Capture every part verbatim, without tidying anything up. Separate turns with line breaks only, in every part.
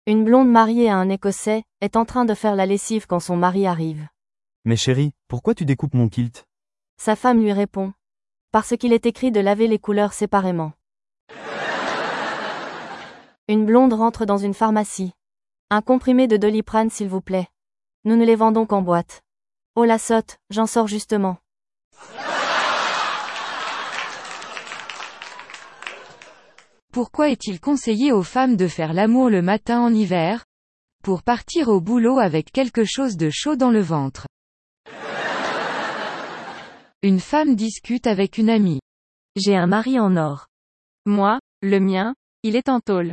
Une blonde mariée à un Écossais est en train de faire la lessive quand son mari arrive.
Mais chérie, pourquoi tu découpes mon kilt?
Sa femme lui répond. Parce qu'il est écrit de laver les couleurs séparément. Une blonde rentre dans une pharmacie. Un comprimé de Doliprane s'il vous plaît. Nous ne les vendons qu'en boîte. Oh la sotte, j'en sors justement.
Pourquoi est-il conseillé aux femmes de faire l'amour le matin en hiver? Pour partir au boulot avec quelque chose de chaud dans le ventre. Une femme discute avec une amie.
J'ai un mari en or. Moi, le mien, il est en tôle.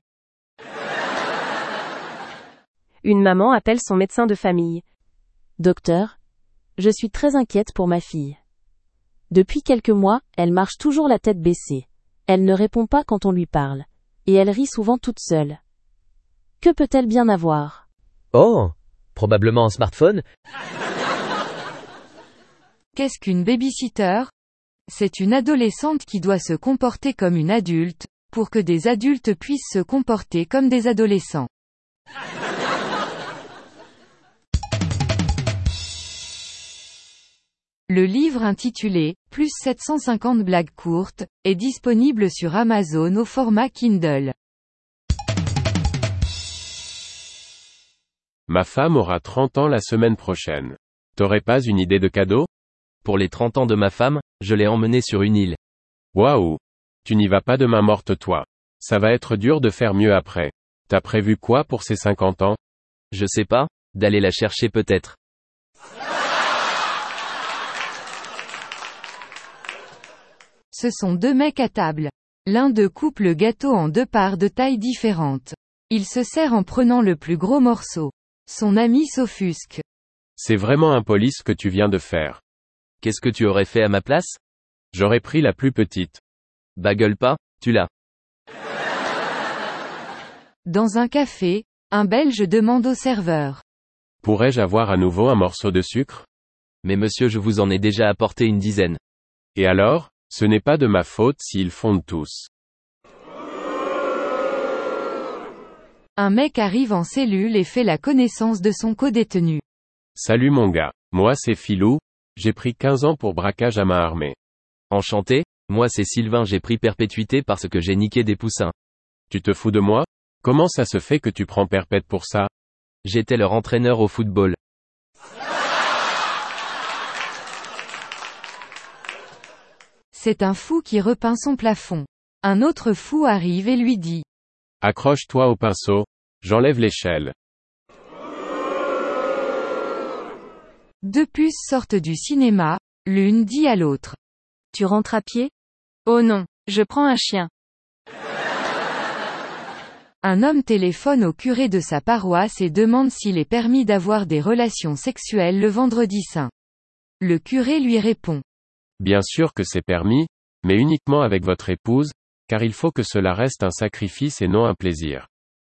Une maman appelle son médecin de famille. Docteur, je suis très inquiète pour ma fille. Depuis quelques mois, elle marche toujours la tête baissée. Elle ne répond pas quand on lui parle. Et elle rit souvent toute seule. Que peut-elle bien avoir?
Oh, probablement un smartphone.
Qu'est-ce qu'une babysitter? C'est une adolescente qui doit se comporter comme une adulte, pour que des adultes puissent se comporter comme des adolescents. Le livre intitulé « Plus sept cent cinquante blagues courtes » est disponible sur Amazon au format Kindle.
Ma femme aura trente ans la semaine prochaine. T'aurais pas une idée de cadeau?
Pour les trente ans de ma femme, je l'ai emmenée sur une île.
Waouh! Tu n'y vas pas de main morte toi. Ça va être dur de faire mieux après. T'as prévu quoi pour ses cinquante ans?
Je sais pas, d'aller la chercher peut-être.
Ce sont deux mecs à table. L'un d'eux coupe le gâteau en deux parts de taille différentes. Il se sert en prenant le plus gros morceau. Son ami s'offusque.
C'est vraiment impoli ce que tu viens de faire.
Qu'est-ce que tu aurais fait à ma place?
J'aurais pris la plus petite.
Bah gueule pas, tu l'as.
Dans un café, un Belge demande au serveur.
Pourrais-je avoir à nouveau un morceau de sucre?
Mais monsieur, je vous en ai déjà apporté une dizaine.
Et alors? Ce n'est pas de ma faute s'ils fondent tous.
Un mec arrive en cellule et fait la connaissance de son codétenu.
Salut mon gars, moi c'est Philou, j'ai pris quinze ans pour braquage à main armée.
Enchanté, moi c'est Sylvain, j'ai pris perpétuité parce que j'ai niqué des poussins.
Tu te fous de moi? Comment ça se fait que tu prends perpète pour ça?
J'étais leur entraîneur au football.
C'est un fou qui repeint son plafond. Un autre fou arrive et lui dit.
Accroche-toi au pinceau, j'enlève l'échelle.
Deux puces sortent du cinéma, l'une dit à l'autre.
Tu rentres à pied? Oh non, je prends un chien.
Un homme téléphone au curé de sa paroisse et demande s'il est permis d'avoir des relations sexuelles le vendredi saint. Le curé lui répond.
Bien sûr que c'est permis, mais uniquement avec votre épouse, car il faut que cela reste un sacrifice et non un plaisir.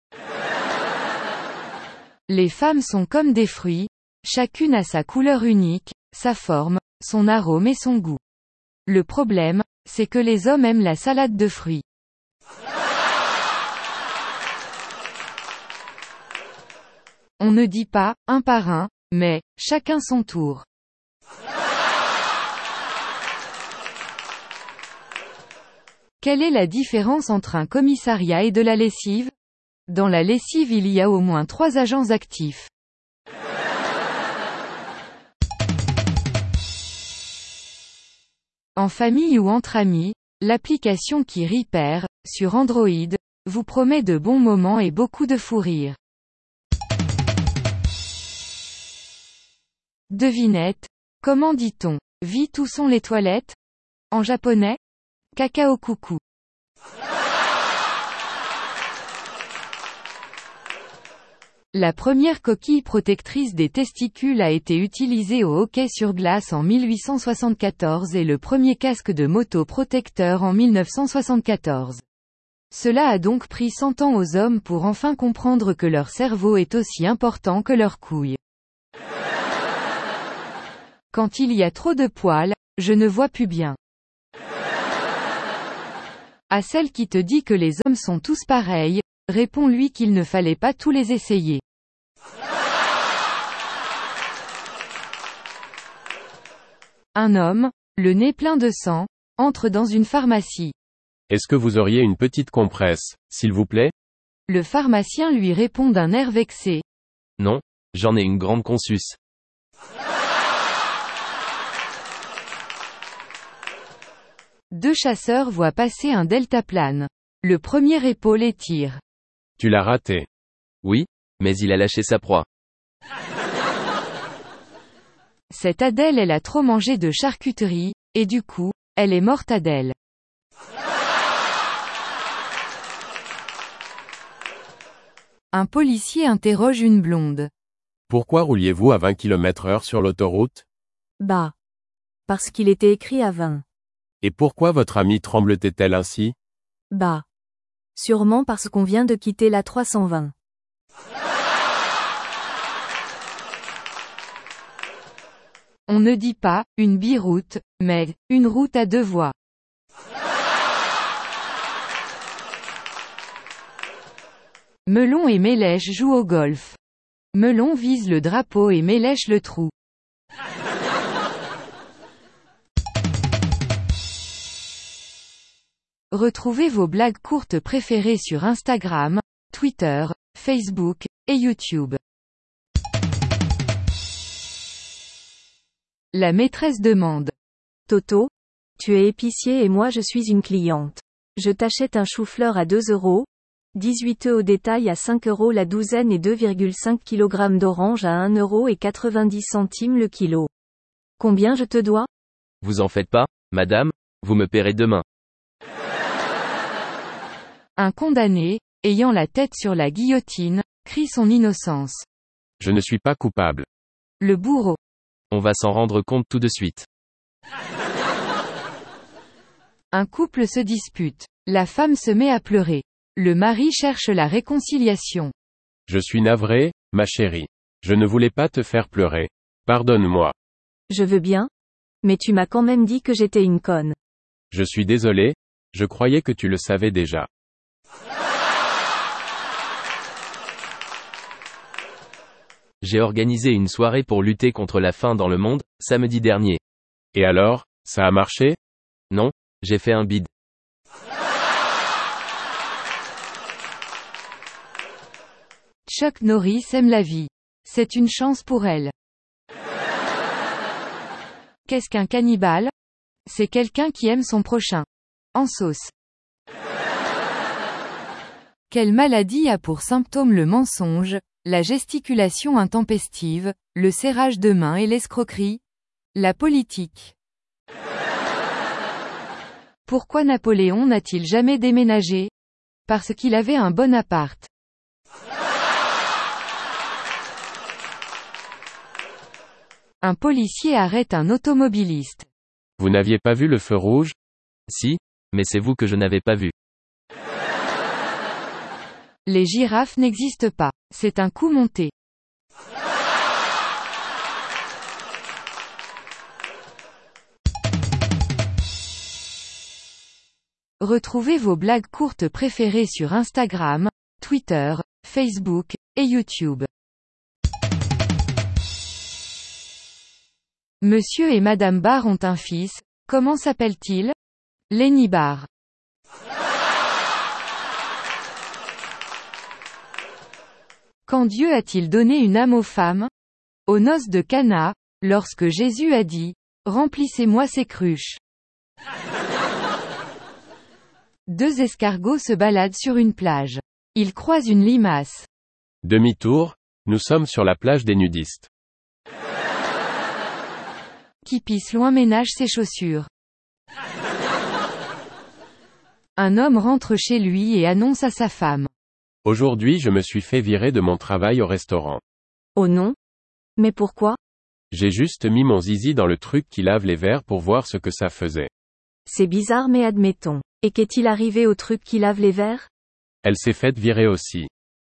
Les femmes sont comme des fruits, chacune a sa couleur unique, sa forme, son arôme et son goût. Le problème, c'est que les hommes aiment la salade de fruits. On ne dit pas, un par un, mais, chacun son tour. Quelle est la différence entre un commissariat et de la lessive? Dans la lessive il y a au moins trois agents actifs. En famille ou entre amis, l'application qui Repair, sur Android, vous promet de bons moments et beaucoup de fou rire. Devinette. Comment dit-on « Vite où sont les toilettes » en japonais? Kakao coucou. La première coquille protectrice des testicules a été utilisée au hockey sur glace en mille huit cent soixante-quatorze et le premier casque de moto protecteur en mille neuf cent soixante-quatorze. Cela a donc pris cent ans aux hommes pour enfin comprendre que leur cerveau est aussi important que leurs couilles. Quand il y a trop de poils, je ne vois plus bien. À celle qui te dit que les hommes sont tous pareils, Réponds-lui qu'il ne fallait pas tous les essayer. Un homme, le nez plein de sang, entre dans une pharmacie.
Est-ce que vous auriez une petite compresse, s'il vous plaît?
Le pharmacien lui répond d'un air vexé.
Non, j'en ai une grande consus.
Deux chasseurs voient passer un deltaplane. Le premier épaule et tire.
Tu l'as raté.
Oui, mais il a lâché sa proie.
Cette Adèle elle a trop mangé de charcuterie, et du coup, elle est morte Adèle. Un policier interroge une blonde.
Pourquoi rouliez-vous à vingt kilomètres heure sur l'autoroute?
Bah. Parce qu'il était écrit à vingt.
Et pourquoi votre amie tremblotait-elle ainsi?
Bah. Sûrement parce qu'on vient de quitter la trois cent vingt.
On ne dit pas, une biroute, mais, une route à deux voies. Melon et Mélèche jouent au golf. Melon vise le drapeau et Mélèche le trou. Retrouvez vos blagues courtes préférées sur Instagram, Twitter, Facebook, et YouTube. La maîtresse demande.
Toto, tu es épicier et moi je suis une cliente. Je t'achète un chou-fleur à deux euros, dix-huit œufs au détail à cinq euros la douzaine et deux virgule cinq kilogrammes d'orange à un euro et quatre-vingt-dix centimes le kilo. Combien je te dois?
Vous en faites pas, madame, vous me paierez demain.
Un condamné, ayant la tête sur la guillotine, crie son innocence.
Je ne suis pas coupable.
Le bourreau.
On va s'en rendre compte tout de suite.
Un couple se dispute. La femme se met à pleurer. Le mari cherche la réconciliation.
Je suis navré, ma chérie. Je ne voulais pas te faire pleurer. Pardonne-moi.
Je veux bien. Mais tu m'as quand même dit que j'étais une conne.
Je suis désolé, je croyais que tu le savais déjà.
J'ai organisé une soirée pour lutter contre la faim dans le monde, samedi dernier.
Et alors, ça a marché?
Non, j'ai fait un bide.
Chuck Norris aime la vie. C'est une chance pour elle. Qu'est-ce qu'un cannibale? C'est quelqu'un qui aime son prochain. En sauce. Quelle maladie a pour symptôme le mensonge, la gesticulation intempestive, le serrage de main et l'escroquerie? La politique. Pourquoi Napoléon n'a-t-il jamais déménagé? Parce qu'il avait un bon appart. Un policier arrête un automobiliste.
Vous n'aviez pas vu le feu rouge?
Si, mais c'est vous que je n'avais pas vu.
Les girafes n'existent pas. C'est un coup monté. Retrouvez vos blagues courtes préférées sur Instagram, Twitter, Facebook, et YouTube. Monsieur et Madame Barr ont un fils, comment s'appelle-t-il? Lenny Barr. Quand Dieu a-t-il donné une âme aux femmes? Aux noces de Cana, lorsque Jésus a dit, « Remplissez-moi ces cruches ». Deux escargots se baladent sur une plage. Ils croisent une limace.
Demi-tour, nous sommes sur la plage des nudistes.
Qui pisse loin ménage ses chaussures. Un homme rentre chez lui et annonce à sa femme.
Aujourd'hui je me suis fait virer de mon travail au restaurant.
Oh non? Mais pourquoi?
J'ai juste mis mon zizi dans le truc qui lave les verres pour voir ce que ça faisait.
C'est bizarre mais admettons. Et qu'est-il arrivé au truc qui lave les verres?
Elle s'est faite virer aussi.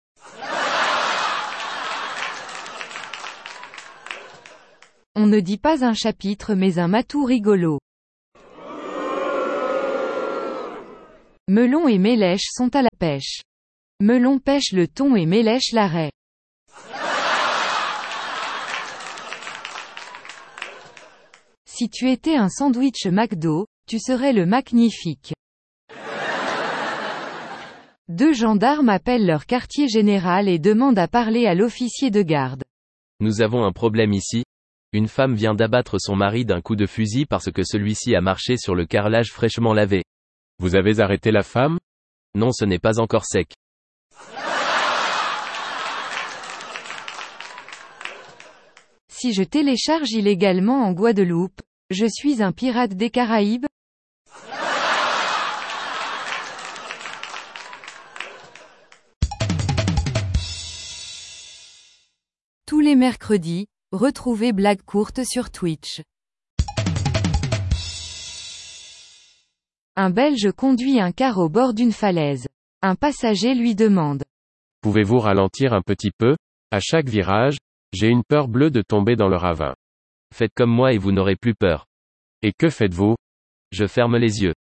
On ne dit pas un chapitre mais un matou rigolo. Melon et Mélèche sont à la pêche. Melon pêche le thon et Mélèche la raie. Si tu étais un sandwich McDo, tu serais le magnifique. Deux gendarmes appellent leur quartier général et demandent à parler à l'officier de garde.
Nous avons un problème ici. Une femme vient d'abattre son mari d'un coup de fusil parce que celui-ci a marché sur le carrelage fraîchement lavé.
Vous avez arrêté la femme?
Non, ce n'est pas encore sec.
Si je télécharge illégalement en Guadeloupe, je suis un pirate des Caraïbes? Tous les mercredis, retrouvez Blagues courtes sur Twitch. Un Belge conduit un car au bord d'une falaise. Un passager lui demande.
Pouvez-vous ralentir un petit peu? À chaque virage, j'ai une peur bleue de tomber dans le ravin.
Faites comme moi et vous n'aurez plus peur.
Et que faites-vous?
Je ferme les yeux.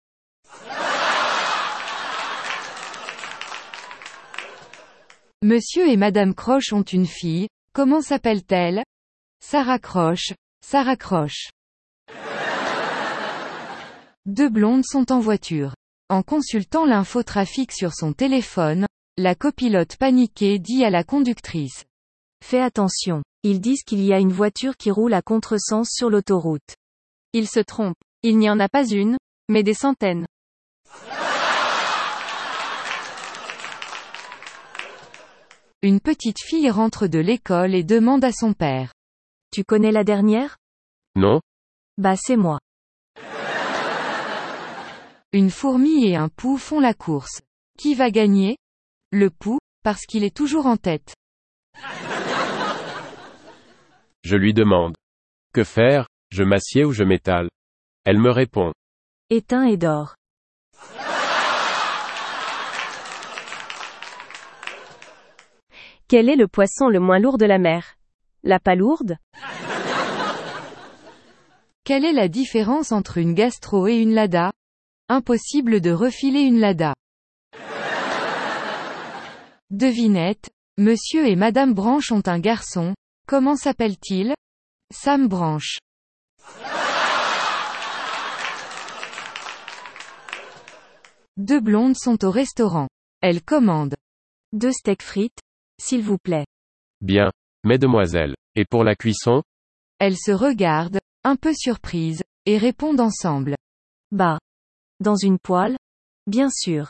Monsieur et Madame Croche ont une fille, comment s'appelle-t-elle? Sarah Croche, Sarah Croche. Deux blondes sont en voiture. En consultant l'infotrafic sur son téléphone, la copilote paniquée dit à la conductrice.
Fais attention, ils disent qu'il y a une voiture qui roule à contresens sur l'autoroute.
Ils se trompent. Il n'y en a pas une, mais des centaines.
Une petite fille rentre de l'école et demande à son père.
Tu connais la dernière?
Non?
Bah c'est moi.
Une fourmi et un pou font la course. Qui va gagner? Le pou, parce qu'il est toujours en tête.
Je lui demande. Que faire? Je m'assieds ou je m'étale? Elle me répond.
Éteins et dors. Quel est le poisson le moins lourd de la mer? La palourde?
Quelle est la différence entre une gastro et une lada? Impossible de refiler une lada. Devinette, Monsieur et Madame Branche ont un garçon, comment s'appelle-t-il? Sam Branche. Deux blondes sont au restaurant. Elles commandent.
Deux steaks frites, s'il vous plaît.
Bien, mesdemoiselles. Et pour la cuisson?
Elles se regardent, un peu surprises, et répondent ensemble.
Bah. Dans une poêle? Bien sûr.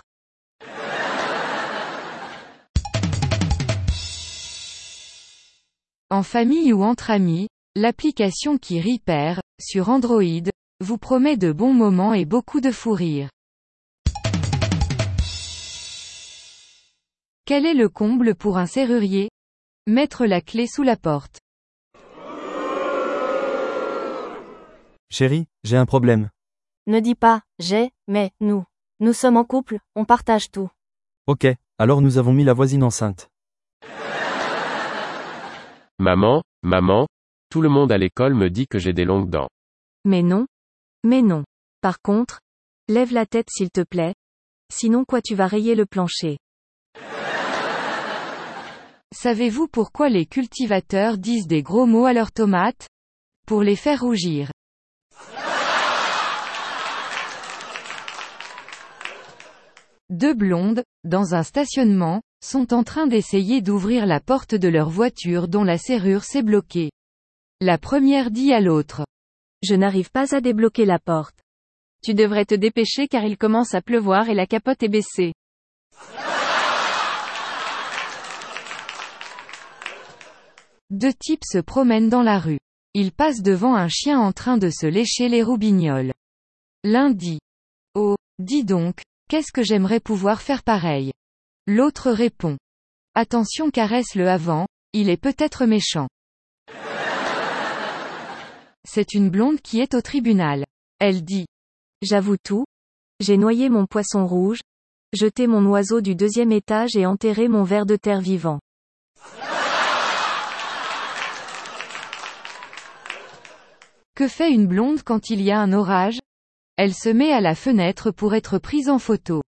En famille ou entre amis, l'application qui Repair, sur Android, vous promet de bons moments et beaucoup de fou rire. Quel est le comble pour un serrurier? Mettre la clé sous la porte.
Chérie, j'ai un problème.
Ne dis pas, j'ai, mais, nous. Nous sommes en couple, on partage tout.
Ok, alors nous avons mis la voisine enceinte.
Maman, maman, tout le monde à l'école me dit que j'ai des longues dents.
Mais non. Mais non. Par contre, lève la tête s'il te plaît. Sinon quoi tu vas rayer le plancher.
Savez-vous pourquoi les cultivateurs disent des gros mots à leurs tomates? Pour les faire rougir. Deux blondes, dans un stationnement, sont en train d'essayer d'ouvrir la porte de leur voiture dont la serrure s'est bloquée. La première dit à l'autre.
Je n'arrive pas à débloquer la porte.
Tu devrais te dépêcher car il commence à pleuvoir et la capote est baissée.
Deux types se promènent dans la rue. Ils passent devant un chien en train de se lécher les roubignoles. L'un dit. Oh, dis donc, qu'est-ce que j'aimerais pouvoir faire pareil. L'autre répond. Attention caresse-le avant, il est peut-être méchant. C'est une blonde qui est au tribunal. Elle dit.
J'avoue tout. J'ai noyé mon poisson rouge, jeté mon oiseau du deuxième étage et enterré mon ver de terre vivant.
Que fait une blonde quand il y a un orage? Elle se met à la fenêtre pour être prise en photo.